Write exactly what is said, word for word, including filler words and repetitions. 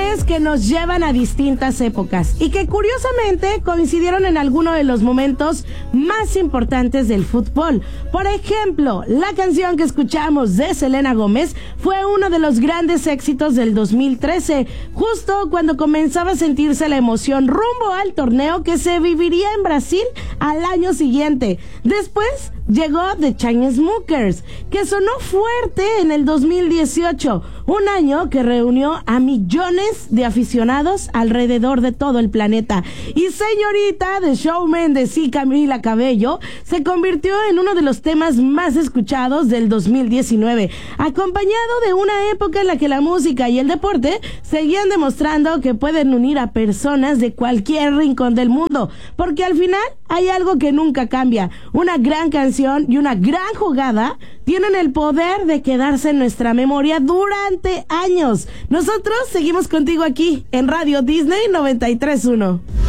canciones que nos llevan a distintas épocas y que curiosamente coincidieron en alguno de los momentos más importantes del fútbol. Por ejemplo, la canción que escuchamos de Selena Gómez fue uno de los grandes éxitos del dos mil trece, justo cuando comenzaba a sentirse la emoción rumbo al torneo que se viviría en Brasil al año siguiente. Después llegó The Chainsmokers, que sonó fuerte en el dos mil dieciocho, un año que reunió a millones de aficionados alrededor de todo el planeta. Y Señorita de Shawn Mendes y Camila Cabello se convirtió en uno de los temas más escuchados del dos mil diecinueve, acompañado de una época en la que la música y el deporte seguían demostrando que pueden unir a personas de cualquier rincón del mundo, porque al final hay algo que nunca cambia: una gran canción y una gran jugada tienen el poder de quedarse en nuestra memoria durante años. Nosotros seguimos contigo aquí en Radio Disney noventa y tres punto uno.